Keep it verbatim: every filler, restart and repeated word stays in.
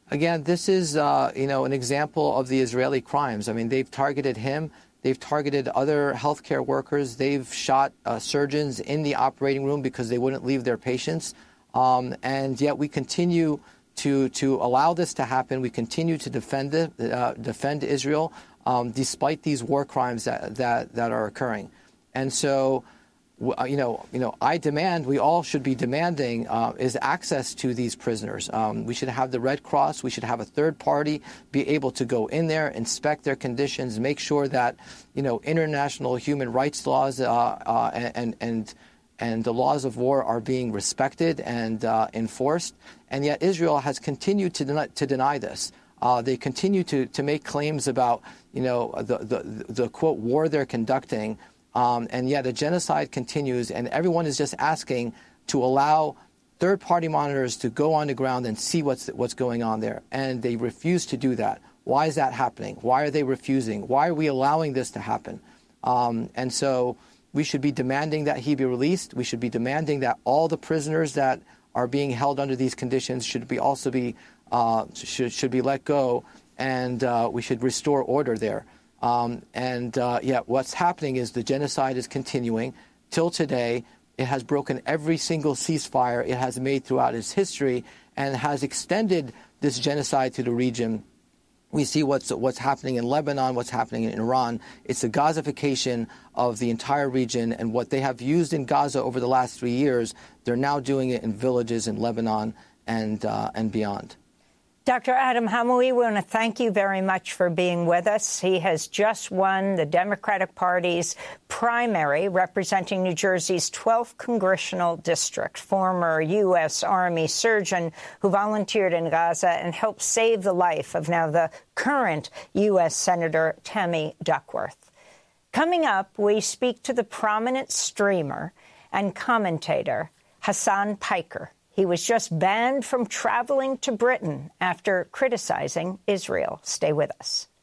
Again, this is, uh, you know, an example of the Israeli crimes. I mean, they've targeted him. They've targeted other healthcare workers. They've shot uh, surgeons in the operating room because they wouldn't leave their patients. Um, and yet we continue to to allow this to happen. We continue to defend it, uh, defend Israel, um, despite these war crimes that, that, that are occurring. And so, you know, you know, I demand, we all should be demanding, uh, is access to these prisoners. Um, we should have the Red Cross. We should have a third party be able to go in there, inspect their conditions, make sure that, you know, international human rights laws uh, uh, and and and the laws of war are being respected and uh, enforced. And yet Israel has continued to deny, to deny this. Uh, they continue to to make claims about, you know, the the, the quote war they're conducting. Um, and yet the genocide continues, and everyone is just asking to allow third-party monitors to go on the ground and see what's what's going on there. And they refuse to do that. Why is that happening? Why are they refusing? Why are we allowing this to happen? Um, and so we should be demanding that he be released. We should be demanding that all the prisoners that are being held under these conditions should be also be uh, should should be let go, and uh, we should restore order there. Um, and uh, yeah, what's happening is the genocide is continuing till today. It has broken every single ceasefire it has made throughout its history and has extended this genocide to the region. We see what's what's happening in Lebanon, what's happening in Iran. It's a Gazification of the entire region, and what they have used in Gaza over the last three years, they're now doing it in villages in Lebanon and uh, and beyond. Doctor Adam Hamouie, we want to thank you very much for being with us. He has just won the Democratic Party's primary representing New Jersey's twelfth congressional district, former U S. Army surgeon who volunteered in Gaza and helped save the life of now the current U S. Senator Tammy Duckworth. Coming up, we speak to the prominent streamer and commentator Hasan Piker. He was just banned from traveling to Britain after criticizing Israel. Stay with us.